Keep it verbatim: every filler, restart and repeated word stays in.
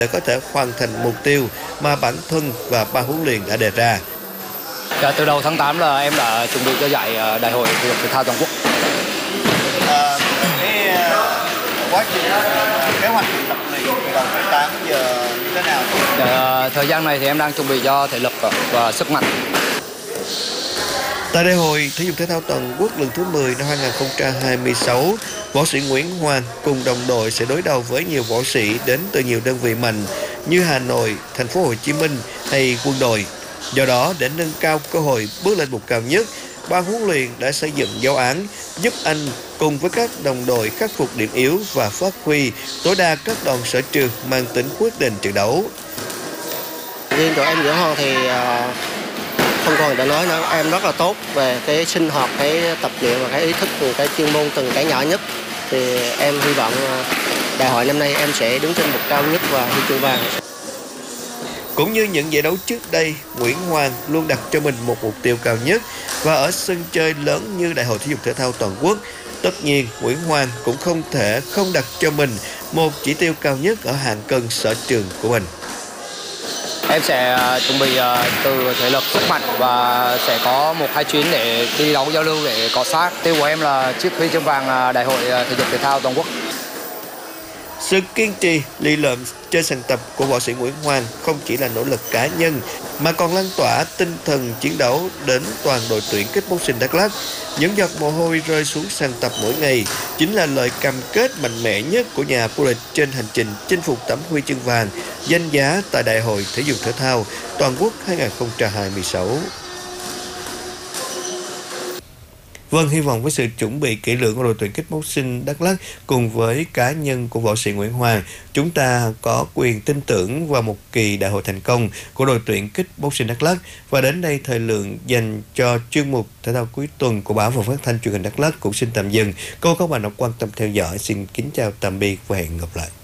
để có thể hoàn thành mục tiêu mà bản thân và ban huấn luyện đã đề ra. Dạ, từ đầu tháng tám là em đã chuẩn bị cho giải đại hội thể dục thể thao toàn quốc. À, cái quá trình kế hoạch tập luyện từ đầu tháng tám giờ như thế nào? Dạ, thời gian này thì em đang chuẩn bị cho thể lực và sức mạnh. Tại đại hội thể dục thể thao toàn quốc lần thứ mười năm hai nghìn không trăm hai mươi sáu, võ sĩ Nguyễn Hoàng cùng đồng đội sẽ đối đầu với nhiều võ sĩ đến từ nhiều đơn vị mạnh như Hà Nội, Thành phố Hồ Chí Minh hay quân đội. Do đó, để nâng cao cơ hội bước lên mục cao nhất, ban huấn luyện đã xây dựng giáo án giúp anh cùng với các đồng đội khắc phục điểm yếu và phát huy tối đa các đòn sở trường mang tính quyết định trận đấu. Riêng tụi em Nguyễn Hoàng thì không còn để nói nữa, em rất là tốt về cái sinh hoạt, cái tập luyện và cái ý thức, cái chuyên môn từng cái nhỏ nhất. Thì em hy vọng đại hội năm nay em sẽ đứng trên mục cao nhất và huy chương vàng. Cũng như những giải đấu trước đây, Nguyễn Hoàng luôn đặt cho mình một mục tiêu cao nhất và ở sân chơi lớn như Đại hội thể dục thể thao toàn quốc. Tất nhiên, Nguyễn Hoàng cũng không thể không đặt cho mình một chỉ tiêu cao nhất ở hạng cân sở trường của mình. Em sẽ chuẩn bị từ thể lực, sức mạnh và sẽ có một hai chuyến để đi đấu giao lưu để cọ sát. Tiêu của em là chiếc huy chương vàng Đại hội thể dục thể thao toàn quốc. Sự kiên trì, lì lợm trên sàn tập của võ sĩ Nguyễn Hoàng không chỉ là nỗ lực cá nhân mà còn lan tỏa tinh thần chiến đấu đến toàn đội tuyển kickboxing Đắk Lắk. Những giọt mồ hôi rơi xuống sàn tập mỗi ngày chính là lời cam kết mạnh mẽ nhất của nhà vô địch trên hành trình chinh phục tấm huy chương vàng danh giá tại Đại hội thể dục thể thao toàn quốc hai nghìn không trăm hai mươi sáu. Vâng, hy vọng với sự chuẩn bị kỹ lưỡng của đội tuyển kickboxing Đắk Lắk cùng với cá nhân của võ sĩ Nguyễn Hoàng, chúng ta có quyền tin tưởng vào một kỳ đại hội thành công của đội tuyển kickboxing Đắk Lắk. Và đến đây, thời lượng dành cho chuyên mục thể thao cuối tuần của báo và phát thanh truyền hình Đắk Lắk cũng xin tạm dừng. Cô các bạn đã quan tâm theo dõi, xin kính chào tạm biệt và hẹn gặp lại.